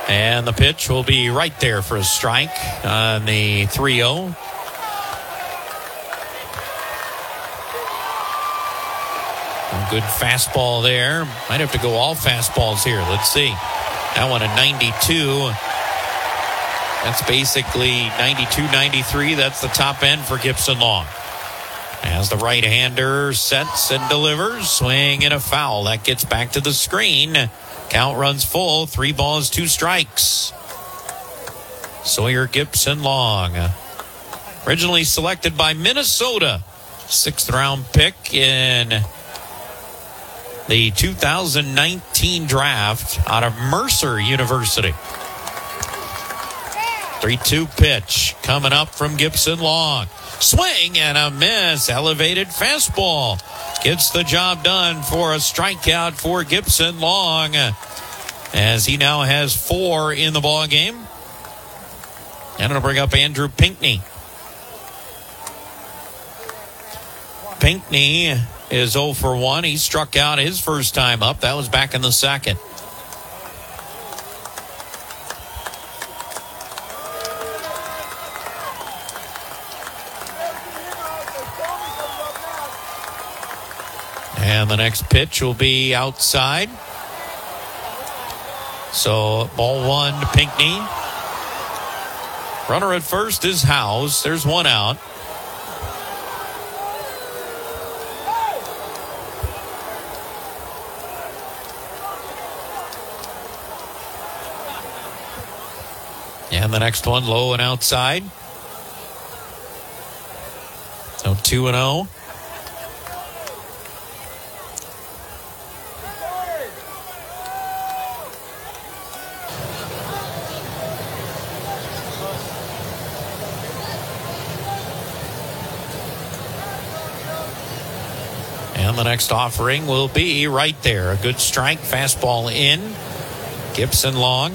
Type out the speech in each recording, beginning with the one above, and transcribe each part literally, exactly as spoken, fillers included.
And the pitch will be right there for a strike on the three oh. Good fastball there. Might have to go all fastballs here. Let's see. That one a ninety-two. That's basically ninety-two ninety-three. That's the top end for Gibson Long. As the right-hander sets and delivers, swing and a foul. That gets back to the screen. Count runs full. Three balls, two strikes. Sawyer Gibson Long. Originally selected by Minnesota. Sixth round pick in the two thousand nineteen draft out of Mercer University. three two pitch coming up from Gibson Long. Swing and a miss. Elevated fastball. Gets the job done for a strikeout for Gibson Long, as he now has four in the ball game. And it'll bring up Andrew Pinckney. Pinckney is oh for one. He struck out his first time up. That was back in the second. And the next pitch will be outside. So ball one to Pinckney. Runner at first is House. There's one out. And the next one low and outside. So two and oh. And the next offering will be right there. A good strike, fastball in. Gibson Long.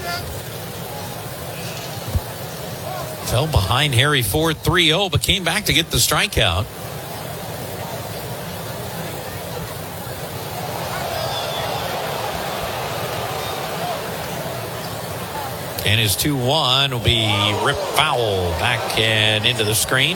Fell behind Harry Ford three oh, but came back to get the strikeout. And his two one will be ripped foul back and into the screen.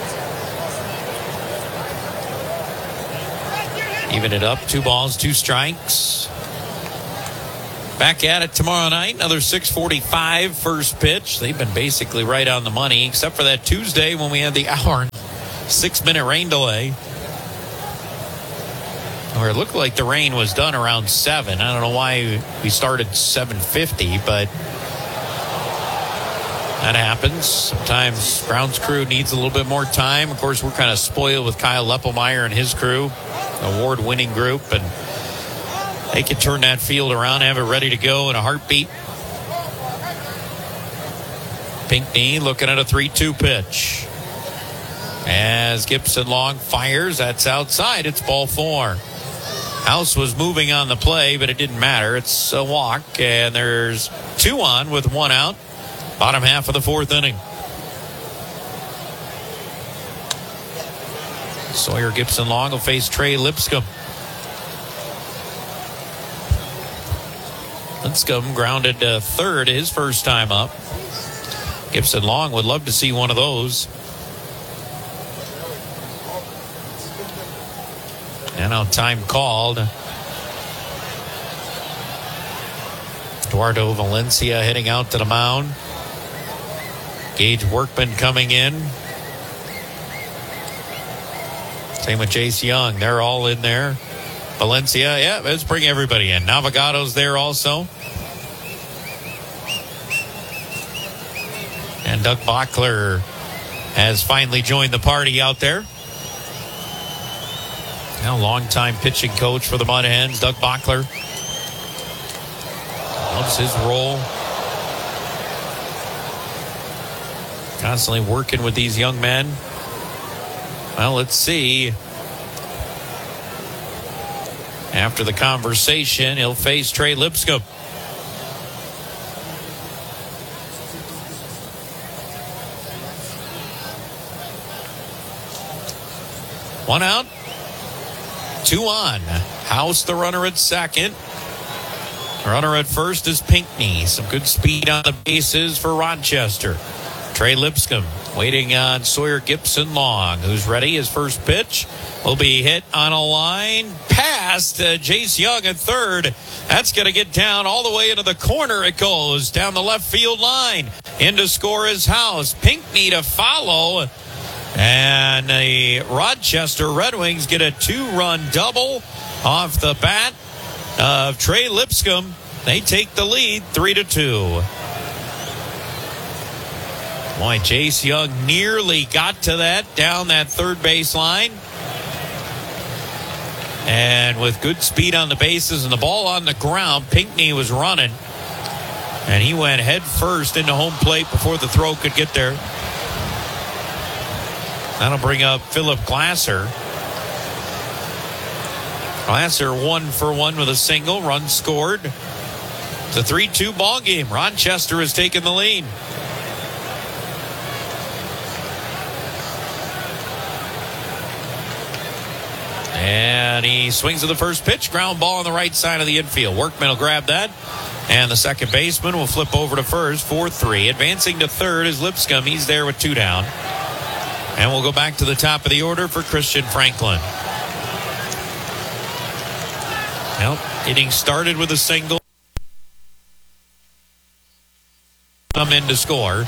Even it up, two balls, two strikes. Back at it tomorrow night, another six forty-five first pitch. They've been basically right on the money, except for that Tuesday when we had the hour and six-minute rain delay. Or it looked like the rain was done around seven. I don't know why we started seven fifty, but that happens. Sometimes Brown's crew needs a little bit more time. Of course, we're kind of spoiled with Kyle Leppelmeyer and his crew, award-winning group, and they can turn that field around, have it ready to go in a heartbeat. Pinckney looking at a three two pitch. As Gibson Long fires, that's outside. It's ball four. House was moving on the play, but it didn't matter. It's a walk, and there's two on with one out. Bottom half of the fourth inning. Sawyer Gibson Long will face Trey Lipscomb. Lipscomb grounded to third his first time up. Gibson Long would love to see one of those. And now time called. Eduardo Valencia heading out to the mound. Gage Workman coming in. Same with Jace Young. They're all in there. Valencia, yeah, let's bring everybody in. Navigado's there also. And Doug Bachler has finally joined the party out there. Now, longtime pitching coach for the Mud Hens, Doug Bachler. Loves his role. Constantly working with these young men. Well, let's see. After the conversation, he'll face Trey Lipscomb. One out, two on. House the runner at second. Runner at first is Pinckney. Some good speed on the bases for Rochester. Trey Lipscomb waiting on Sawyer Gibson Long, who's ready. His first pitch will be hit on a line past uh, Jace Young at third. That's going to get down all the way into the corner. It goes down the left field line. In to score his house. Pinckney to follow. And the Rochester Red Wings get a two-run double off the bat of Trey Lipscomb. They take the lead three to two. Boy, Jace Young nearly got to that down that third base line. And with good speed on the bases and the ball on the ground, Pinckney was running. And he went head first into home plate before the throw could get there. That'll bring up Philip Glasser. Glasser one for one with a single, run scored. It's a three two ball game. Rochester has taken the lead. And he swings to the first pitch. Ground ball on the right side of the infield. Workman will grab that. And the second baseman will flip over to first. four three. Advancing to third is Lipscomb. He's there with two down. And we'll go back to the top of the order for Christian Franklin. Well, getting started with a single. Come in to score.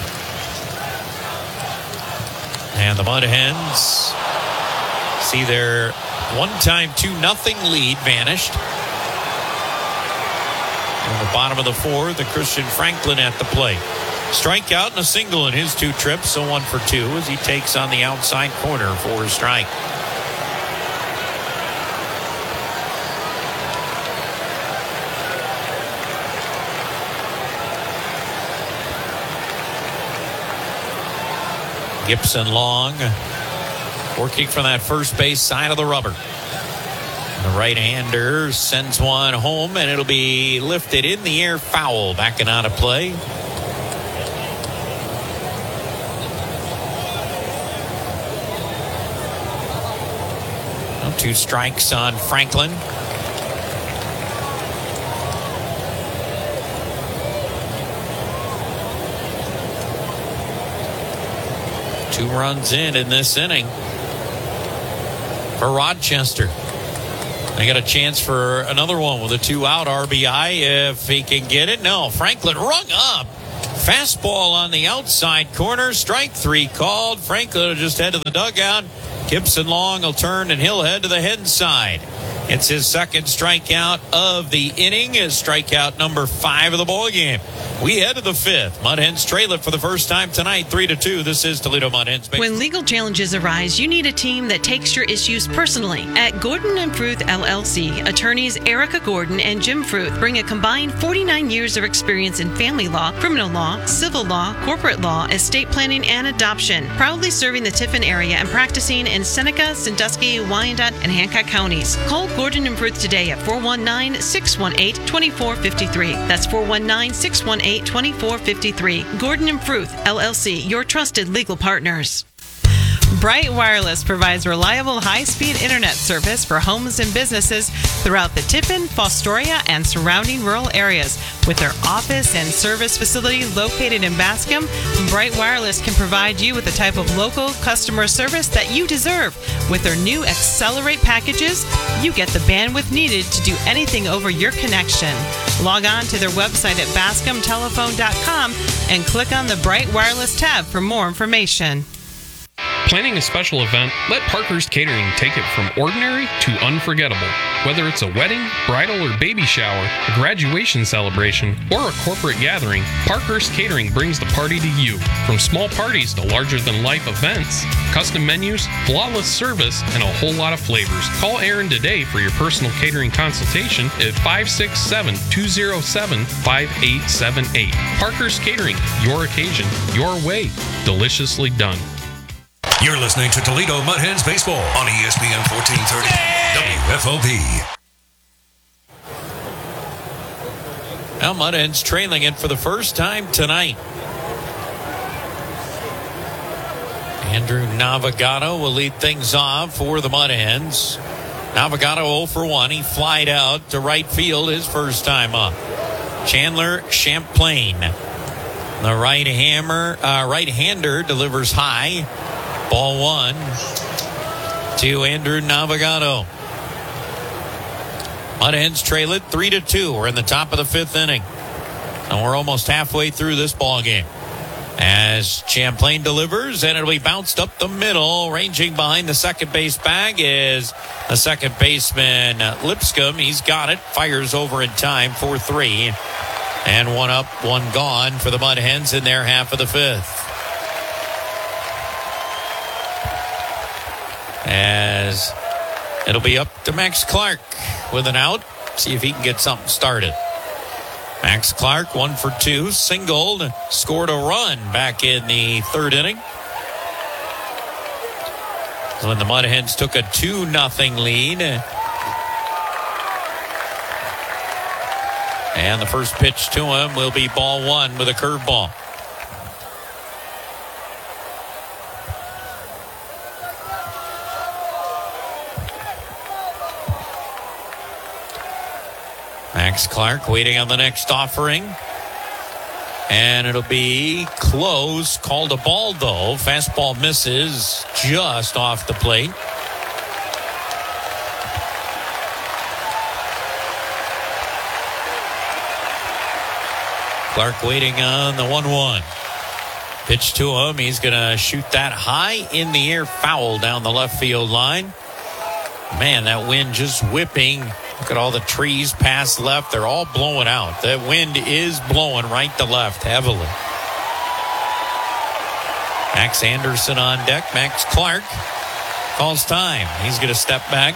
And the Mud Hens see their one-time two nothing lead vanished. In the bottom of the fourth, the Christian Franklin at the plate. Strikeout and a single in his two trips, so one for two as he takes on the outside corner for a strike. Gibson Long working from that first base side of the rubber. The right-hander sends one home, and it'll be lifted in the air foul. Backing out of play. Well, two strikes on Franklin. Two runs in in this inning for Rochester. They got a chance for another one with a two-out R B I if he can get it. No, Franklin rung up. Fastball on the outside corner. Strike three called. Franklin will just head to the dugout. Gibson Long will turn and he'll head to the head side. It's his second strikeout of the inning. His strikeout number five of the ball game. We head to the fifth. Mud Hens trail it for the first time tonight, three to two. This is Toledo Mud Hens. When legal challenges arise, you need a team that takes your issues personally. At Gordon and Fruth L L C, attorneys Erica Gordon and Jim Fruth bring a combined forty-nine years of experience in family law, criminal law, civil law, corporate law, estate planning, and adoption. Proudly serving the Tiffin area and practicing in Seneca, Sandusky, Wyandotte, and Hancock counties. Call Gordon and Fruth today at four one nine, six one eight, two four five three. That's four one nine, six one eight, two four five three. Gordon and Fruth L L C, your trusted legal partners. Bright Wireless provides reliable high-speed internet service for homes and businesses throughout the Tiffin, Fostoria, and surrounding rural areas. With their office and service facility located in Bascom, Bright Wireless can provide you with the type of local customer service that you deserve. With their new Accelerate packages, you get the bandwidth needed to do anything over your connection. Log on to their website at bascom telephone dot com and click on the Bright Wireless tab for more information. Planning a special event? Let Parker's Catering take it from ordinary to unforgettable. Whether it's a wedding, bridal or baby shower, a graduation celebration, or a corporate gathering, Parker's Catering brings the party to you. From small parties to larger-than-life events, custom menus, flawless service, and a whole lot of flavors. Call Aaron today for your personal catering consultation at five six seven, two zero seven, five eight seven eight. Parker's Catering, your occasion, your way, deliciously done. You're listening to Toledo Mud Hens Baseball on E S P N fourteen thirty W F O P. Now Mud Hens trailing it for the first time tonight. Andrew Navigado will lead things off for the Mud Hens. Navigado oh for one. He flied out to right field his first time up. Chandler Champlain, the right hammer, uh, right-hander, delivers high. Ball one to Andrew Navigado. Mud Hens trail it three to two. We're in the top of the fifth inning, and we're almost halfway through this ball game. As Champlain delivers, and it'll be bounced up the middle. Ranging behind the second base bag is the second baseman, Lipscomb. He's got it. Fires over in time for three. And one up, one gone for the Mud Hens in their half of the fifth. As it'll be up to Max Clark with an out. See if he can get something started. Max Clark, one for two, singled, scored a run back in the third inning. So when the Mud Hens took a two nothing lead. And the first pitch to him will be ball one with a curveball. Max Clark waiting on the next offering. And it'll be close. Called a ball, though. Fastball misses just off the plate. Clark waiting on the one one. Pitch to him. He's going to shoot that high in the air, foul down the left field line. Man, that wind just whipping. Look at all the trees past left. They're all blowing out. That wind is blowing right to left heavily. Max Anderson on deck. Max Clark calls time. He's going to step back.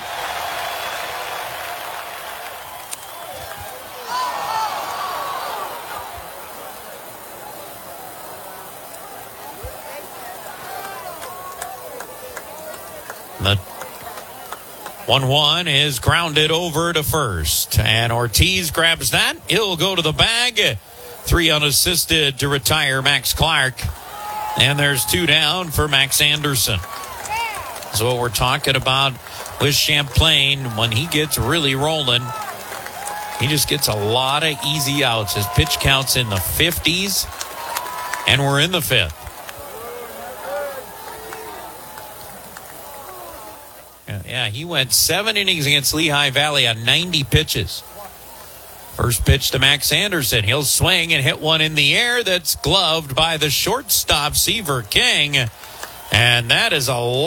The one one is grounded over to first. And Ortiz grabs that. He'll go to the bag. Three unassisted to retire Max Clark. And there's two down for Max Anderson. So what we're talking about with Champlain, when he gets really rolling, he just gets a lot of easy outs. His pitch count's in the fifties. And we're in the fifth. Yeah, he went seven innings against Lehigh Valley on ninety pitches. First pitch to Max Anderson. He'll swing and hit one in the air that's gloved by the shortstop, Seaver King. And that is a